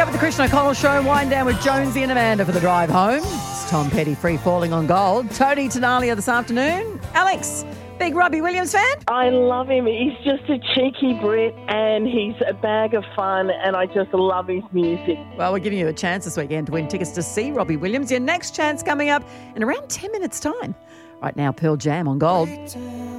up with the Christian O'Connell Show. Wind down with Jonesy and Amanda for the drive home. It's Tom Petty free falling on gold. Tony Tenalia this afternoon. Alex, big Robbie Williams fan? I love him. He's just a cheeky Brit and he's a bag of fun and I just love his music. Well, we're giving you a chance this weekend to win tickets to see Robbie Williams. Your next chance coming up in around 10 minutes' time. Right now, Pearl Jam on gold.